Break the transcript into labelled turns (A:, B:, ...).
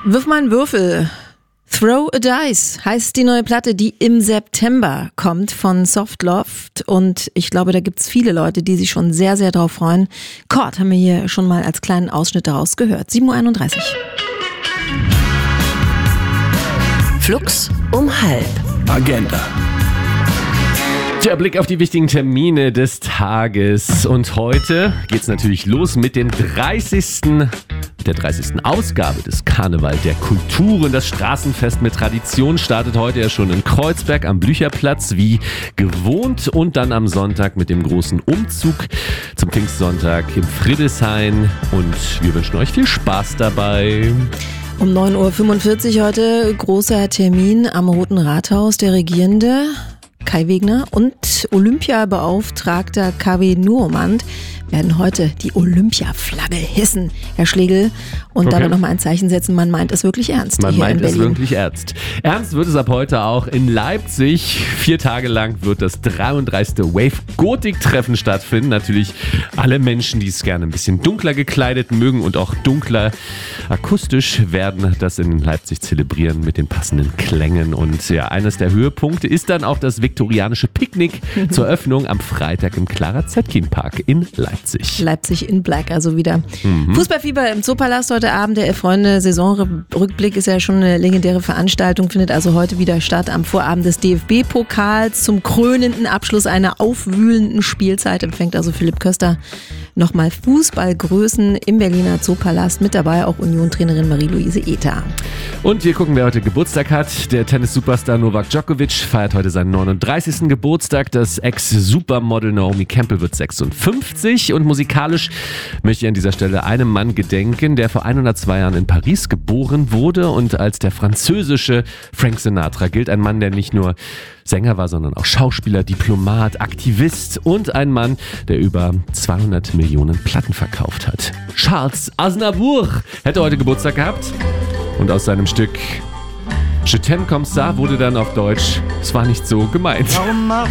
A: Wirf mal einen Würfel. Throw a Dice heißt die neue Platte, die im September kommt von Softloft. Und ich glaube, da gibt's viele Leute, die sich schon sehr, sehr drauf freuen. Chord haben wir hier schon mal als kleinen Ausschnitt daraus gehört. 7.31 Uhr.
B: Flux um halb.
C: Agenda. Der Blick auf die wichtigen Termine des Tages. Und heute geht's natürlich los mit der 30. Ausgabe des Karneval der Kulturen. Das Straßenfest mit Tradition startet heute ja schon in Kreuzberg am Blücherplatz wie gewohnt und dann am Sonntag mit dem großen Umzug zum Pfingstsonntag im Friedrichshain. Und wir wünschen euch viel Spaß dabei.
A: Um 9.45 Uhr heute großer Termin am Roten Rathaus. Der Regierende Kai Wegner und Olympiabeauftragter KW Nuhrmann werden heute die Olympiaflagge hissen, Herr Schlegel, und damit nochmal ein Zeichen setzen, man meint es wirklich ernst.
C: Man
A: hier
C: meint
A: in
C: es
A: Berlin.
C: wirklich ernst. Ernst wird es ab heute auch in Leipzig. 4 Tage lang wird das 33. Wave-Gotik-Treffen stattfinden. Natürlich alle Menschen, die es gerne ein bisschen dunkler gekleidet mögen und auch dunkler akustisch, werden das in Leipzig zelebrieren mit den passenden Klängen. Und ja, eines der Höhepunkte ist dann auch das viktorianische Picknick zur Öffnung am Freitag im Clara-Zetkin-Park in Leipzig.
A: Leipzig in Black, also wieder. Fußballfieber im Zoopalast heute Abend. Der Elf-Freunde-Saisonrückblick ist ja schon eine legendäre Veranstaltung, findet also heute wieder statt am Vorabend des DFB-Pokals. Zum krönenden Abschluss einer aufwühlenden Spielzeit empfängt also Philipp Köster nochmal Fußballgrößen im Berliner Zoopalast. Mit dabei auch Union-Trainerin Marie-Louise Ether.
C: Und wir gucken, wer heute Geburtstag hat. Der Tennis-Superstar Novak Djokovic feiert heute seinen 39. Geburtstag. Das Ex-Supermodel Naomi Campbell wird 56. Und musikalisch möchte ich an dieser Stelle einem Mann gedenken, der vor 102 Jahren in Paris geboren wurde und als der französische Frank Sinatra gilt. Ein Mann, der nicht nur Sänger war, sondern auch Schauspieler, Diplomat, Aktivist und ein Mann, der über 200 Millionen Platten verkauft hat. Charles Aznavour hätte heute Geburtstag gehabt und aus seinem Stück Je t'aime comme ça wurde dann auf Deutsch, es war nicht so gemeint.
D: Warum